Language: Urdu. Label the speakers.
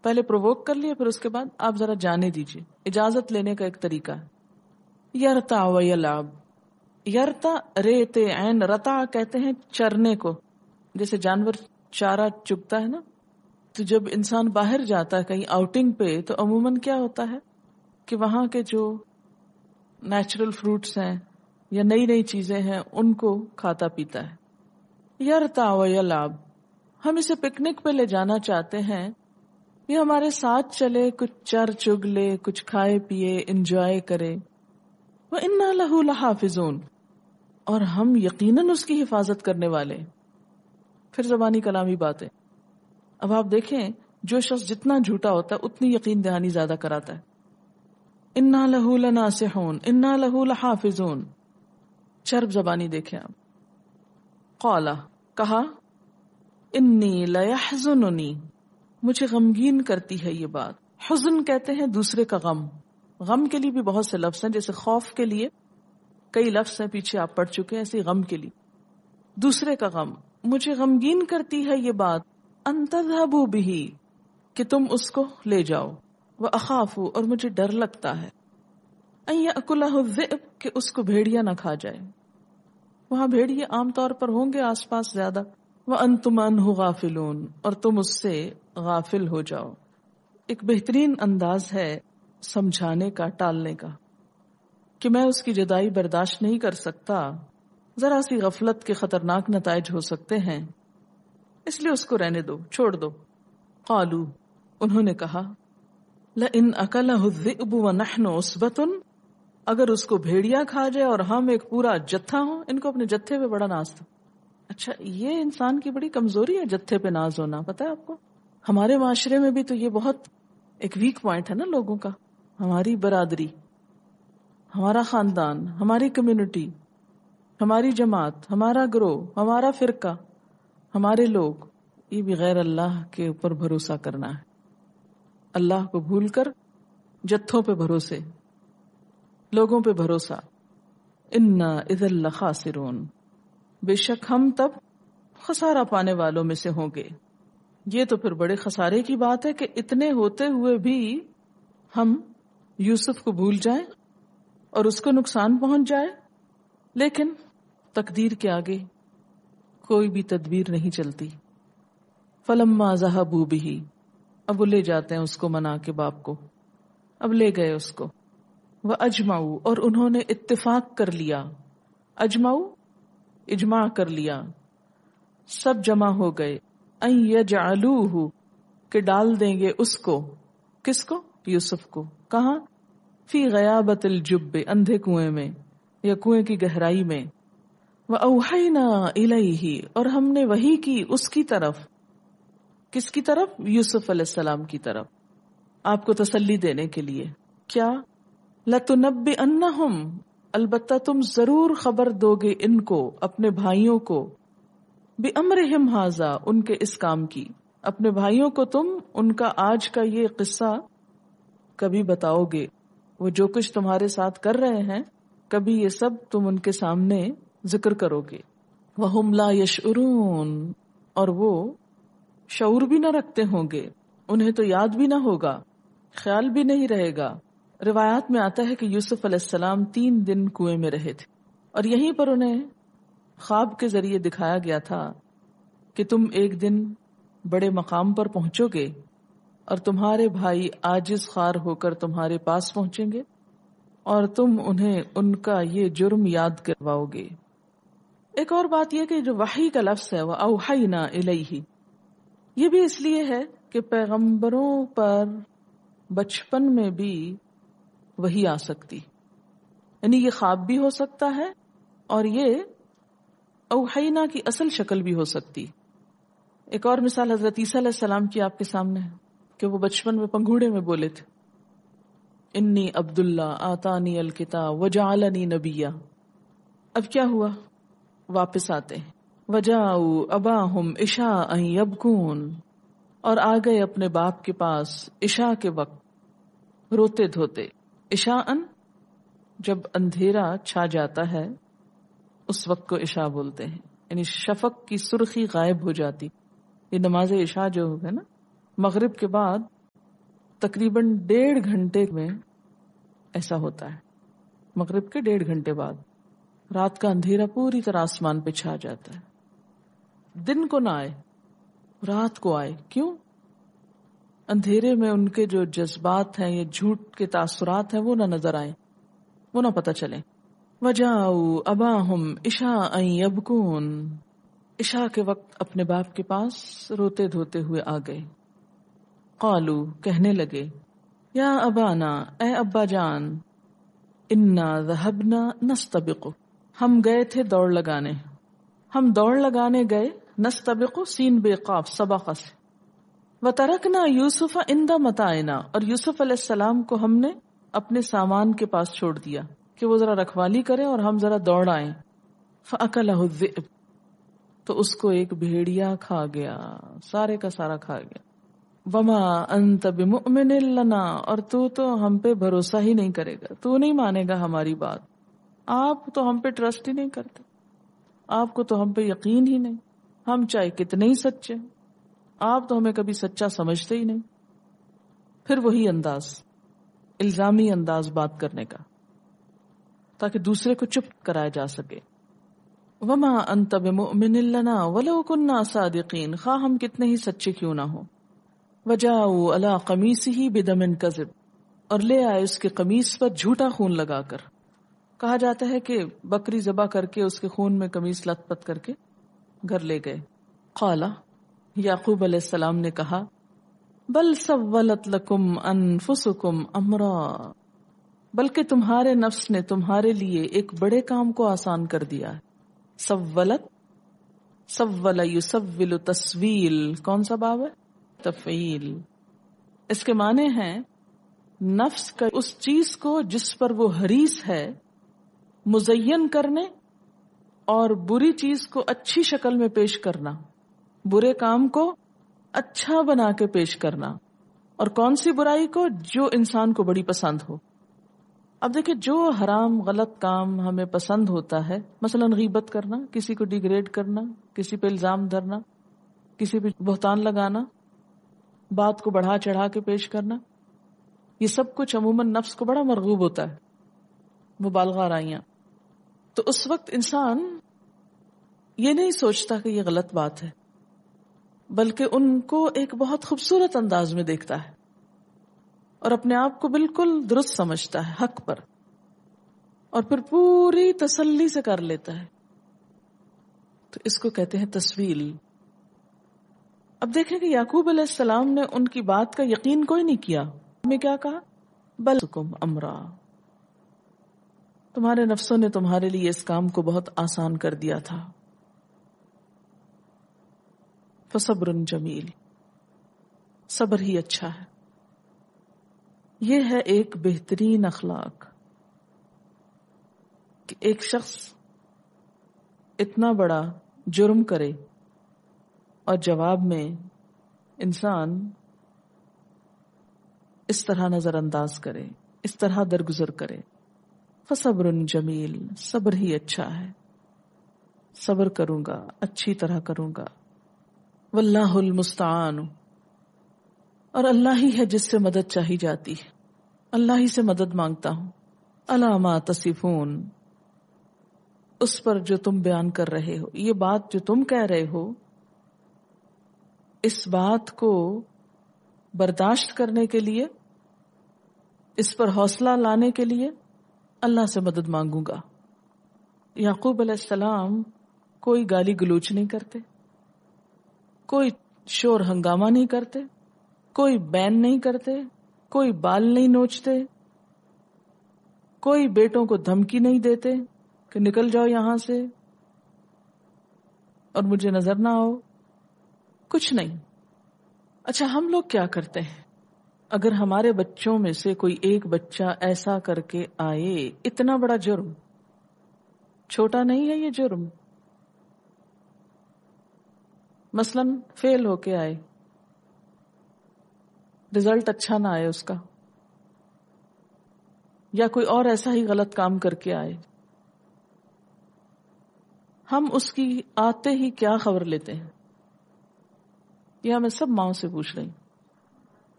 Speaker 1: پہلے پرووک کر لیا، پھر اس کے بعد آپ ذرا جانے دیجیے. اجازت لینے کا ایک طریقہ ہے. یرتا و یلعب. یرتا ریتے عین رتا کہتے ہیں چرنے کو، جیسے جانور چارہ چگتا ہے نا. تو جب انسان باہر جاتا ہے کہیں آؤٹنگ پہ تو عموماً کیا ہوتا ہے کہ وہاں کے جو نیچرل فروٹس ہیں یا نئی نئی چیزیں ہیں ان کو کھاتا پیتا ہے. یرتا و یلعب. ہم اسے پکنک پہ لے جانا چاہتے ہیں، یہ ہمارے ساتھ چلے، کچھ چر چگ لے، کچھ کھائے پیے، انجوائے کرے. وَإِنَّا لَهُ لَحَافِظُونَ. اور ہم یقیناً اس کی حفاظت کرنے والے. پھر زبانی کلامی باتیں. اب آپ دیکھیں جو شخص جتنا جھوٹا ہوتا ہے اتنی یقین دہانی زیادہ کراتا ہے. اِنَّا لَهُ لَنَاصِحُونَ اِنَّا لَهُ لَحَافِظُونَ. چرب زبانی دیکھیں آپ. قَالَ کہا، انی لیحزننی مجھے غمگین کرتی ہے یہ بات. حزن کہتے ہیں دوسرے کا غم. غم کے لیے بھی بہت سے لفظ ہیں، جیسے خوف کے لیے کئی لفظ ہیں پیچھے آپ پڑھ چکے ہیں، ایسے غم کے لیے دوسرے کا غم. مجھے غمگین کرتی ہے یہ بات ان تذهبوا به کہ تم اس کو لے جاؤ. واخاف اور مجھے ڈر لگتا ہے ان یاکلہ الذئب کہ اس کو بھیڑیا نہ کھا جائے. وہاں بھیڑیے عام طور پر ہوں گے آس پاس زیادہ. وانتم عنہ غافلون اور تم اس سے غافل ہو جاؤ. ایک بہترین انداز ہے سمجھانے کا، ٹالنے کا، کہ میں اس کی جدائی برداشت نہیں کر سکتا، ذرا سی غفلت کے خطرناک نتائج ہو سکتے ہیں، اس لیے اس کو رہنے دو، چھوڑ دو. قالو انہوں نے کہا، لئن اکلہ الذئب ونحن عصبۃ اگر اس کو بھیڑیا کھا جائے اور ہم ایک پورا جتھا ہوں. ان کو اپنے جتھے پہ بڑا ناز تھا. اچھا یہ انسان کی بڑی کمزوری ہے جتھے پہ ناز ہونا، پتہ ہے آپ کو؟ ہمارے معاشرے میں بھی تو یہ بہت ایک ویک پوائنٹ ہے نا لوگوں کا. ہماری برادری، ہمارا خاندان، ہماری کمیونٹی، ہماری جماعت، ہمارا گروہ، ہمارا فرقہ، ہمارے لوگ، یہ بھی غیر اللہ کے اوپر بھروسہ کرنا ہے. اللہ کو بھول کر جتھوں پہ بھروسے، لوگوں پہ بھروسہ. انا اذا لخاسرون بے شک ہم تب خسارہ پانے والوں میں سے ہوں گے. یہ تو پھر بڑے خسارے کی بات ہے کہ اتنے ہوتے ہوئے بھی ہم یوسف کو بھول جائیں اور اس کو نقصان پہنچ جائے. لیکن تقدیر کے آگے کوئی بھی تدبیر نہیں چلتی. فلما ذهبوا به اب وہ لے جاتے ہیں اس کو منا کے باپ کو. اب لے گئے اس کو. وَأَجْمَعُوا اور انہوں نے اتفاق کر لیا. اجمعوا اجماع کر لیا، سب جمع ہو گئے. ان یجعلوہ کہ ڈال دیں گے اس کو. کس کو؟ یوسف کو. کہاں؟ فی غیابت الجب اندھے کنویں میں یا کنویں کی گہرائی میں. وَأَوْحَيْنَا إِلَيْهِ اور ہم نے وحی کی اس کی طرف. کس کی طرف؟ یوسف علیہ السلام کی طرف، آپ کو تسلی دینے کے لیے. کیا؟ لَتُنَبِّئَنَّهُمْ البتہ تم ضرور خبر دو گے ان کو، اپنے بھائیوں کو. بِأَمْرِهِمْ هَذَا ان کے اس کام کی. اپنے بھائیوں کو تم ان کا آج کا یہ قصہ کبھی بتاؤ گے. وہ جو کچھ تمہارے ساتھ کر رہے ہیں کبھی یہ سب تم ان کے سامنے ذکر کرو گے. وَهُمْ لَا يَشْعُرُونَ اور وہ شعور بھی نہ رکھتے ہوں گے، انہیں تو یاد بھی نہ ہوگا، خیال بھی نہیں رہے گا. روایات میں آتا ہے کہ یوسف علیہ السلام 3 دن کنویں میں رہے تھے اور یہیں پر انہیں خواب کے ذریعے دکھایا گیا تھا کہ تم ایک دن بڑے مقام پر پہنچو گے اور تمہارے بھائی عاجز خوار ہو کر تمہارے پاس پہنچیں گے اور تم انہیں ان کا یہ جرم یاد کرواؤ گے. ایک اور بات یہ کہ جو وحی کا لفظ ہے وہ اوحینا الیہ، یہ بھی اس لیے ہے کہ پیغمبروں پر بچپن میں بھی وحی آ سکتی، یعنی یہ خواب بھی ہو سکتا ہے اور یہ اوحینا کی اصل شکل بھی ہو سکتی. ایک اور مثال حضرت عیسیٰ علیہ السلام کی آپ کے سامنے ہے کہ وہ بچپن میں پنگوڑے میں بولے تھے، انی عبداللہ آتانی الکتاب وجعلنی نبیا. اب کیا ہوا؟ واپس آتے ہیں. وجاؤ اباہم عشاء یبکون اور آ گئے اپنے باپ کے پاس عشاء کے وقت روتے دھوتے. عشاء جب اندھیرا چھا جاتا ہے اس وقت کو عشاء بولتے ہیں، یعنی شفق کی سرخی غائب ہو جاتی. یہ نماز عشاء جو ہے نا مغرب کے بعد تقریباً 1.5 گھنٹے میں ایسا ہوتا ہے. مغرب کے 1.5 گھنٹے بعد رات کا اندھیرا پوری طرح آسمان پہ چھا جاتا ہے. دن کو نہ آئے، رات کو آئے. کیوں؟ اندھیرے میں ان کے جو جذبات ہیں یا جھوٹ کے تاثرات ہیں وہ نہ نظر آئیں، وہ نہ پتہ چلیں. وَجَاءُوا أَبَاهُمْ عِشَاءً يَبْكُونَ، عشاء کے وقت اپنے باپ کے پاس روتے دھوتے ہوئے آ گئے. قالوا، کہنے لگے، یا ابانا، اے ابا جان، انا ذهبنا نستبق، ہم گئے تھے دوڑ لگانے. ہم دوڑ لگانے گئے. نستبق سین بے قاف سبق سے. وترکنا یوسف عند متاعنا، اور یوسف علیہ السلام کو ہم نے اپنے سامان کے پاس چھوڑ دیا کہ وہ ذرا رکھوالی کرے اور ہم ذرا دوڑ آئیں. فاکلہ الذئب، تو اس کو ایک بھیڑیا کھا گیا، سارے کا سارا کھا گیا. وما انت بمؤمن لنا، اور تو ہم پہ بھروسہ ہی نہیں کرے گا، تو نہیں مانے گا ہماری بات. آپ تو ہم پہ ٹرسٹ ہی نہیں کرتے، آپ کو تو ہم پہ یقین ہی نہیں، ہم چاہے کتنے ہی سچے، آپ تو ہمیں کبھی سچا سمجھتے ہی نہیں. پھر وہی انداز، الزامی انداز بات کرنے کا، تاکہ دوسرے کو چپ کرایا جا سکے. وما انت بمؤمن لنا ولو كنا صادقین، خواہ ہم کتنے ہی سچے کیوں نہ ہوں. وجاؤ علی قمیصہ بدم کذب، اور لے آئے اس کے قمیص پر جھوٹا خون لگا کر. کہا جاتا ہے کہ بکری ذبح کر کے اس کے خون میں قمیص لت پت کر کے گھر لے گئے. قال، یعقوب علیہ السلام نے کہا، بل سولت لکم انفسکم امرا، بلکہ تمہارے نفس نے تمہارے لیے ایک بڑے کام کو آسان کر دیا ہے. سولت، سول یسول تسویل، کون سا باب ہے؟ تفعیل. اس کے معنی ہیں نفس کا اس چیز کو جس پر وہ حریص ہے مزین کرنے اور بری چیز کو اچھی شکل میں پیش کرنا، برے کام کو اچھا بنا کے پیش کرنا. اور کون سی برائی کو؟ جو انسان کو بڑی پسند ہو. اب دیکھیں، جو حرام غلط کام ہمیں پسند ہوتا ہے، مثلا غیبت کرنا، کسی کو ڈیگریڈ کرنا، کسی پہ الزام دھرنا، کسی پہ بہتان لگانا، بات کو بڑھا چڑھا کے پیش کرنا، یہ سب کچھ عموماً نفس کو بڑا مرغوب ہوتا ہے، مبالغہ آرائیاں. تو اس وقت انسان یہ نہیں سوچتا کہ یہ غلط بات ہے، بلکہ ان کو ایک بہت خوبصورت انداز میں دیکھتا ہے اور اپنے آپ کو بالکل درست سمجھتا ہے، حق پر، اور پھر پوری تسلی سے کر لیتا ہے. تو اس کو کہتے ہیں تسویل. اب دیکھیں کہ یعقوب علیہ السلام نے ان کی بات کا یقین کوئی نہیں کیا. ہمیں کیا کہا؟ بل حکم امرا، تمہارے نفسوں نے تمہارے لیے اس کام کو بہت آسان کر دیا تھا. فصبر جمیل، صبر ہی اچھا ہے. یہ ہے ایک بہترین اخلاق کہ ایک شخص اتنا بڑا جرم کرے اور جواب میں انسان اس طرح نظر انداز کرے، اس طرح درگزر کرے. فصبر جمیل، صبر ہی اچھا ہے، صبر کروں گا، اچھی طرح کروں گا. واللہ المستعان، اور اللہ ہی ہے جس سے مدد چاہی جاتی ہے، اللہ ہی سے مدد مانگتا ہوں. الا ما تصفون، اس پر جو تم بیان کر رہے ہو، یہ بات جو تم کہہ رہے ہو، اس بات کو برداشت کرنے کے لیے، اس پر حوصلہ لانے کے لیے اللہ سے مدد مانگوں گا. یعقوب علیہ السلام کوئی گالی گلوچ نہیں کرتے، کوئی شور ہنگامہ نہیں کرتے، کوئی بین نہیں کرتے، کوئی بال نہیں نوچتے، کوئی بیٹوں کو دھمکی نہیں دیتے کہ نکل جاؤ یہاں سے اور مجھے نظر نہ آؤ، کچھ نہیں. اچھا، ہم لوگ کیا کرتے ہیں؟ اگر ہمارے بچوں میں سے کوئی ایک بچہ ایسا کر کے آئے، اتنا بڑا جرم، چھوٹا نہیں ہے یہ جرم، مثلا فیل ہو کے آئے، رزلٹ اچھا نہ آئے اس کا، یا کوئی اور ایسا ہی غلط کام کر کے آئے، ہم اس کی آتے ہی کیا خبر لیتے ہیں؟ یہ میں سب ماؤں سے پوچھ رہی ہوں.